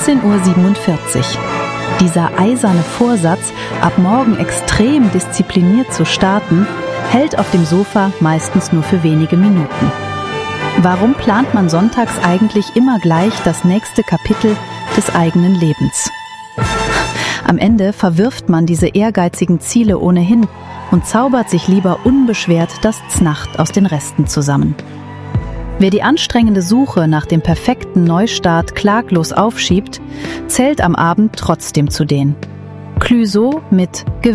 14:47 Uhr. Dieser eiserne Vorsatz, ab morgen extrem diszipliniert zu starten, hält auf dem Sofa meistens nur für wenige Minuten. Warum plant man sonntags eigentlich immer gleich das nächste Kapitel des eigenen Lebens? Am Ende verwirft man diese ehrgeizigen Ziele ohnehin und zaubert sich lieber unbeschwert das Znacht aus den Resten zusammen. Wer die anstrengende Suche nach dem perfekten Neustart klaglos aufschiebt, zählt am Abend trotzdem zu den Clouseau mit